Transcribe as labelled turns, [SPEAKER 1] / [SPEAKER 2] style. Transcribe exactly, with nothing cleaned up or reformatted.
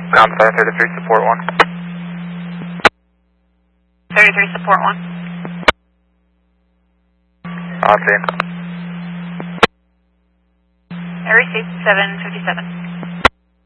[SPEAKER 1] Combat thirty-three, support one.
[SPEAKER 2] thirty-three, support one.
[SPEAKER 1] On scene.
[SPEAKER 2] I received seven fifty-seven.